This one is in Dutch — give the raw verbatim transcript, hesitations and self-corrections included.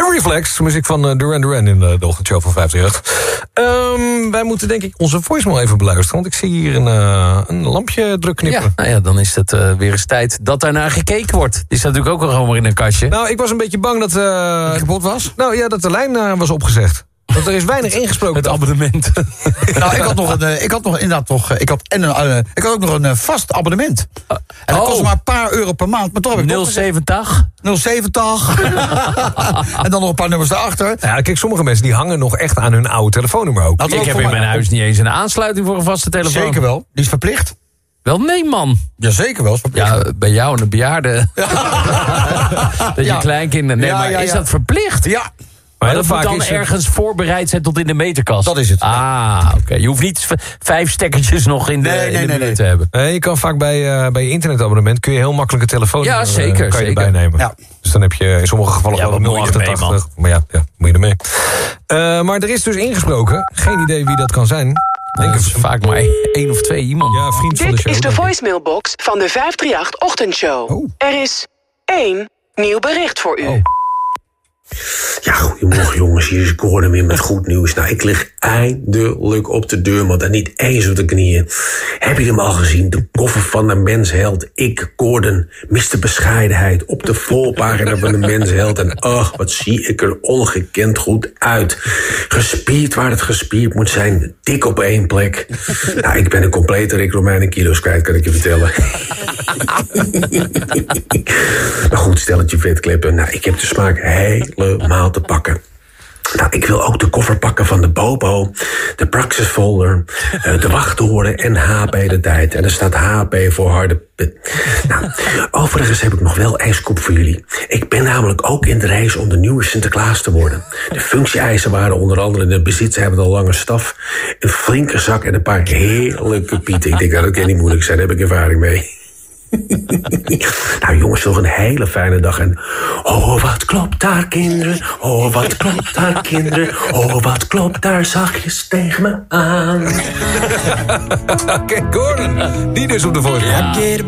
Reflex, muziek van uh, Duran Duran in de, de ochtendshow van vijfendertig. Um, wij moeten denk ik onze voicemail even beluisteren, want ik zie hier een, uh, een lampje druk knippen. Ja, nou ja, dan is het uh, weer eens tijd dat daar naar gekeken wordt. Die staat natuurlijk ook al gewoon maar in een kastje. Nou, ik was een beetje bang dat... Uh, kapot was? Nou ja, dat de lijn uh, was opgezegd. Want er is weinig ingesproken. Het abonnement. Nou, ik had nog een, uh, ik had nog inderdaad nog, ik had en een, uh, ik had ook nog een uh, vast abonnement. Uh, en dat oh. kostte maar een paar euro per maand. Maar toch heb ik nul zeventig nul zeventig En dan nog een paar nummers daarachter. Ja, kijk, sommige mensen die hangen nog echt aan hun oude telefoonnummer ook. Nou, ik heb in mijn huis niet eens een aansluiting voor een vaste telefoon. Zeker wel, die is verplicht. Wel, nee, man. Jazeker wel, is verplicht. Ja, bij jou en een bejaarde. Ja. dat je ja. kleinkinderen... Nee, ja, maar ja, ja. is dat verplicht? Ja. Maar dat moet dan ergens het... voorbereid zijn tot in de meterkast. Dat is het. Ah, oké. Okay. Je hoeft niet vijf stekkertjes nog in de, nee, nee, in de nee, nee. te hebben. Nee, je kan vaak bij, uh, bij je internetabonnement kun je heel makkelijk een telefoon ja, zeker, uh, kan je zeker. erbij nemen. Ja. Dus dan heb je in sommige gevallen ja, wel nul achtentachtig. Maar ja, ja, moet je ermee. Uh, maar er is dus ingesproken. Geen idee wie dat kan zijn. Denk ik vaak maar één of twee iemand. Ja, vriend Dit van de show. Dit is de voicemailbox van de vijf drie acht ochtendshow. Oh. Er is één nieuw bericht voor u. Oh. Ja, goedemorgen jongens, hier is Gordon weer met goed nieuws. Nou, ik lig eindelijk op de deurmat en niet eens op de knieën. Heb je hem al gezien? De koffer van de mensheld. Ik, Gordon, mister bescheidenheid op de voorpagina van de mensheld. En ach, wat zie ik er ongekend goed uit. Gespierd waar het gespierd moet zijn. Dik op één plek. Nou, ik ben een complete Rick Romein en kilo's kwijt, kan ik je vertellen. Maar goed, stelletje vetklippen. Nou, ik heb de smaak helemaal te pakken. Nou, ik wil ook de koffer pakken van de Bobo, de Praxis folder, uh, de wachttoren en H P de tijd. En er staat H P voor harde... Nou, overigens heb ik nog wel één scoop voor jullie. Ik ben namelijk ook in de race om de nieuwe Sinterklaas te worden. De functie-eisen waren onder andere in het bezit, ze hebben een lange staf, een flinke zak en een paar heerlijke pieten. Ik denk dat dat kan niet moeilijk zijn, daar heb ik ervaring mee. Nou jongens, nog een hele fijne dag. En oh, wat klopt daar, kinderen? Oh, wat klopt daar, kinderen? Oh, wat klopt daar zachtjes tegen me aan? Kijk, Gordon, die dus op de voicemail.